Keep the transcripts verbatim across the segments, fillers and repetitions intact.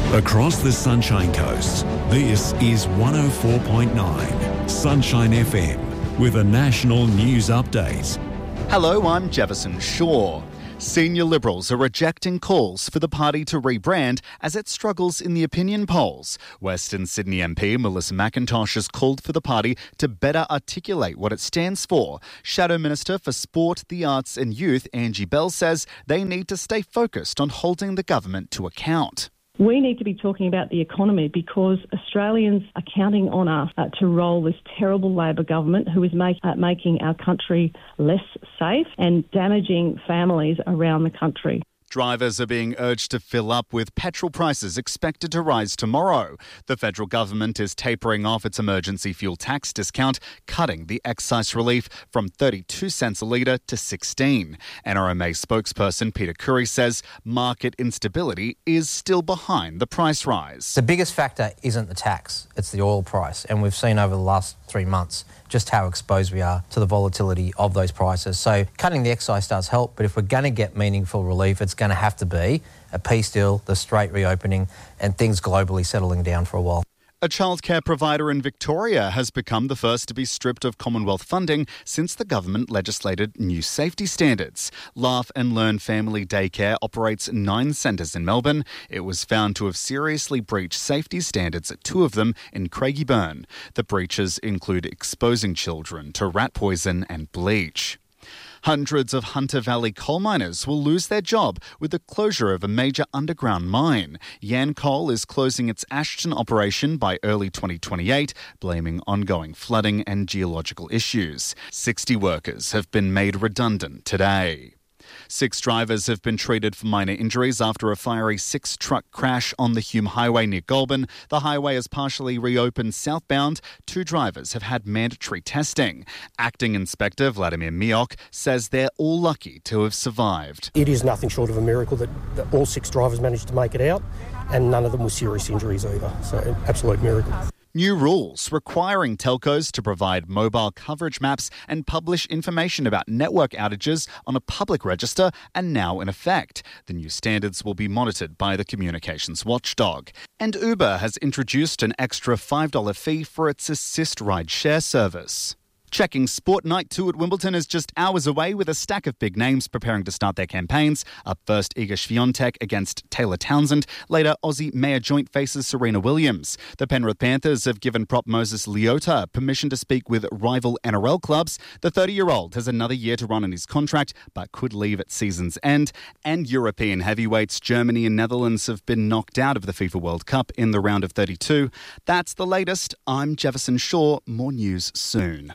Across the Sunshine Coast, this is one oh four point nine Sunshine F M with a national news update. Hello, I'm Jefferson Shaw. Senior Liberals are rejecting calls for the party to rebrand as it struggles in the opinion polls. Western Sydney M P Melissa McIntosh has called for the party to better articulate what it stands for. Shadow Minister for Sport, the Arts and Youth, Angie Bell, says they need to stay focused on holding the government to account. We need to be talking about the economy because Australians are counting on us uh, to roll this terrible Labor government who is make, uh, making our country less safe and damaging families around the country. Drivers are being urged to fill up with petrol prices expected to rise tomorrow. The federal government is tapering off its emergency fuel tax discount, cutting the excise relief from thirty-two cents a litre to sixteen. N R M A spokesperson Peter Curry says market instability is still behind the price rise. The biggest factor isn't the tax, it's the oil price. And we've seen over the last three months just how exposed we are to the volatility of those prices. So cutting the excise does help, but if we're going to get meaningful relief, it's going to have to be a peace deal, the straight reopening, and things globally settling down for a while. A childcare provider in Victoria has become the first to be stripped of Commonwealth funding since the government legislated new safety standards. Laugh and Learn Family Daycare operates nine centres in Melbourne. It was found to have seriously breached safety standards at two of them in Craigieburn. The breaches include exposing children to rat poison and bleach. Hundreds of Hunter Valley coal miners will lose their job with the closure of a major underground mine. Yancoal is closing its Ashton operation by early twenty twenty-eight, blaming ongoing flooding and geological issues. sixty workers have been made redundant today. Six drivers have been treated for minor injuries after a fiery six-truck crash on the Hume Highway near Goulburn. The highway is partially reopened southbound. Two drivers have had mandatory testing. Acting Inspector Vladimir Miok says they're all lucky to have survived. It is nothing short of a miracle that, that all six drivers managed to make it out, and none of them were serious injuries either. So, an absolute miracle. New rules requiring telcos to provide mobile coverage maps and publish information about network outages on a public register are now in effect. The new standards will be monitored by the communications watchdog. And Uber has introduced an extra five dollars fee for its Assist ride share service. Checking Sport Night two at Wimbledon is just hours away with a stack of big names preparing to start their campaigns. Up first, Iga Swiatek against Taylor Townsend. Later, Aussie Maya Joint faces Serena Williams. The Penrith Panthers have given prop Moses Leota permission to speak with rival N R L clubs. The thirty-year-old has another year to run on his contract, but could leave at season's end. And European heavyweights Germany and Netherlands have been knocked out of the FIFA World Cup in the round of thirty-two. That's the latest. I'm Jefferson Shaw. More news soon.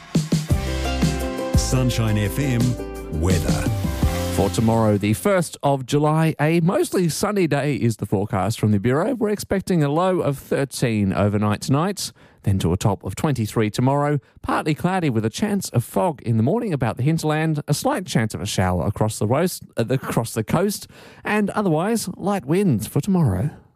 Sunshine F M weather. For tomorrow, the first of July, a mostly sunny day is the forecast from the Bureau. We're expecting a low of thirteen overnight tonight, then to a top of twenty-three tomorrow, partly cloudy with a chance of fog in the morning about the hinterland, a slight chance of a shower across the, roast, uh, across the coast, and otherwise light winds for tomorrow.